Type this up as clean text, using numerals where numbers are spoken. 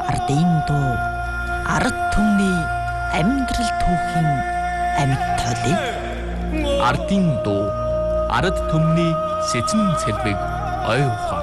Ардын дуу ард түмний амьдрал түүхийн амьд толыг Ардын дуу ард түмний сэцэн цэлбэг ой ухаан.